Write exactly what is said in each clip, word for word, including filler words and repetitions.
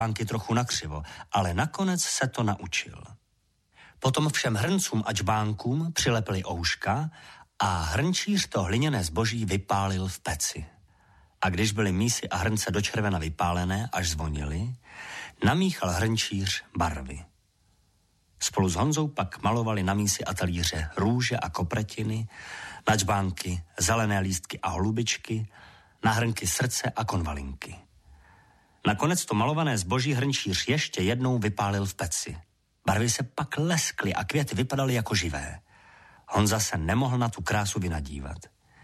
džbánky trochu nakřivo, ale nakonec se to naučil. Potom všem hrncům a džbánkům přilepili ouška a hrnčíř to hliněné zboží vypálil v peci. A když byly mísy a hrnce do červena vypálené, až zvonily, namíchal hrnčíř barvy. Spolu s Honzou pak malovali na mísy a talíře růže a kopretiny, na džbánky zelené lístky a holubičky, na hrnky srdce a konvalinky. Nakonec to malované zboží hrnčíř ještě jednou vypálil v peci. Barvy se pak leskly a květy vypadaly jako živé. Honza se nemohl na tu krásu vynadívat.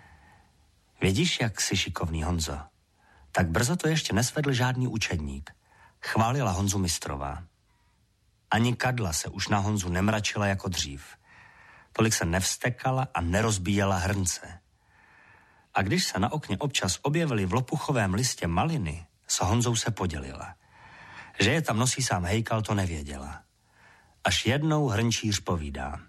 Vidíš, jak jsi šikovný, Honzo? Tak brzo to ještě nesvedl žádný učedník. Chválila Honzu mistrová. Ani Kadla se už na Honzu nemračila jako dřív. Tolik se nevstekala a nerozbíjela hrnce. A když se na okně občas objevily v lopuchovém listě maliny, s Honzou se podělila. Že je tam nosí sám Hejkal, to nevěděla. Až jednou hrnčíř povídá.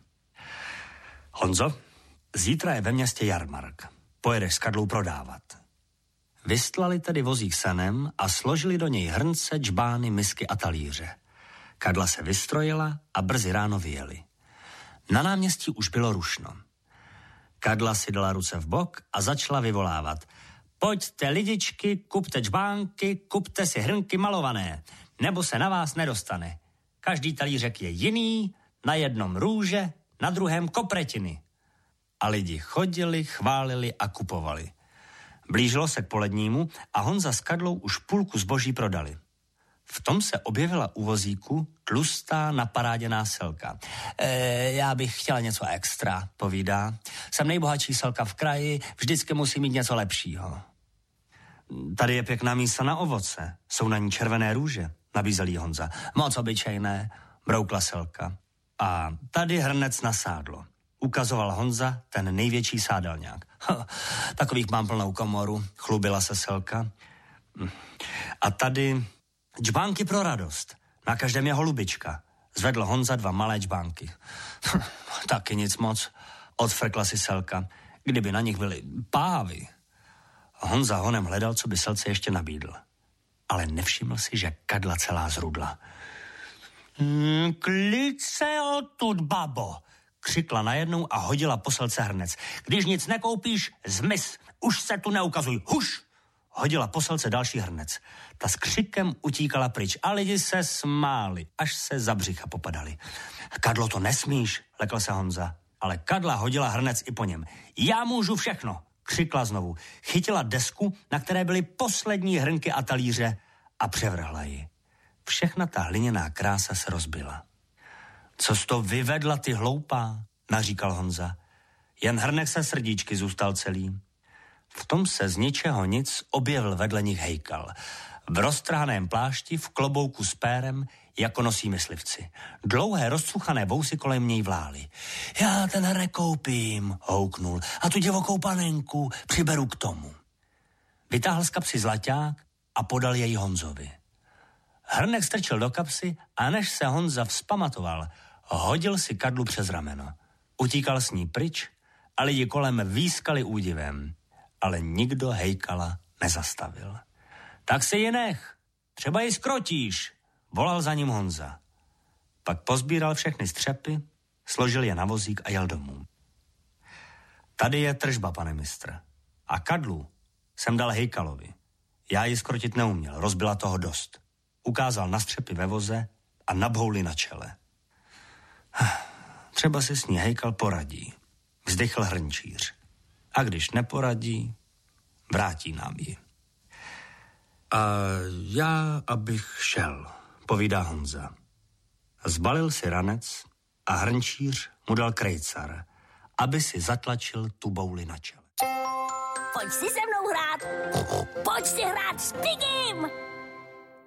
Honzo, zítra je ve městě jarmark. Pojedeš s Kadlou prodávat. Vystlali tedy vozík senem a složili do něj hrnce, džbány, misky a talíře. Kadla se vystrojila a brzy ráno vyjeli. Na náměstí už bylo rušno. Kadla si dala ruce v bok a začala vyvolávat. Pojďte lidičky, kupte džbánky, kupte si hrnky malované, nebo se na vás nedostane. Každý talířek je jiný, na jednom růže, na druhém kopretiny. A lidi chodili, chválili a kupovali. Blížilo se k polednímu a Honza s Kadlou už půlku zboží prodali. V tom se objevila u vozíku tlustá naparáděná selka. E, já bych chtěla něco extra, povídá. Jsem nejbohatší selka v kraji, vždycky musím mít něco lepšího. Tady je pěkná mísa na ovoce, jsou na ní červené růže, nabízel jí Honza. Moc obyčejné, broukla selka. A tady hrnec na sádlo. Ukazoval Honza ten největší sádelňák. Ha, takových mám plnou komoru, chlubila se selka. A tady džbánky pro radost. Na každém je holubička. Zvedl Honza dva malé džbánky. Taky nic moc, odfrkla si selka. Kdyby na nich byly pávy. Honza honem hledal, co by selce ještě nabídl. Ale nevšiml si, že Kadla celá zrudla. Hmm, klid se odtud, babo, křikla najednou a hodila po selce hrnec. Když nic nekoupíš, zmiz, už se tu neukazuj, huš! Hodila po selce další hrnec. Ta s křikem utíkala pryč a lidi se smáli, až se za břicha popadali. Kadlo, to nesmíš, lekl se Honza. Ale Kadla hodila hrnec i po něm. Já můžu všechno, křikla znovu. Chytila desku, na které byly poslední hrnky a talíře a převrhla ji. Všechna ta hliněná krása se rozbila. Co jsi to vyvedla, ty hloupá, naříkal Honza. Jen hrnek se srdíčky zůstal celý. V tom se z ničeho nic objevil vedle nich Hejkal. V roztrhaném plášti, v klobouku s pérem, jako nosí myslivci. Dlouhé rozcuchané vousy kolem něj vlály. Já ten hrnek koupím, houknul, a tu divokou panenku přiberu k tomu. Vytáhl z kapsy zlaťák a podal jej Honzovi. Hrnek strčil do kapsy a než se Honza vzpamatoval, hodil si Kadlu přes rameno. Utíkal s ní pryč a lidi kolem výskali údivem. Ale nikdo Hejkala nezastavil. Tak si ji nech, třeba ji skrotíš, volal za ním Honza. Pak pozbíral všechny střepy, složil je na vozík a jel domů. Tady je tržba, pane mistr. A Kadlu jsem dal Hejkalovi. Já ji skrotit neuměl, rozbila toho dost. Ukázal na střepy ve voze a na bhouli na čele. Třeba si s ní Hejkal poradí, vzdychl hrnčíř. A když neporadí, vrátí nám ji. A já, abych šel, povídá Honza. Zbalil si ranec a hrnčíř mu dal krejcar, aby si zatlačil tu bouli na čele. Pojď si se mnou hrát, pojď si hrát s Pigim!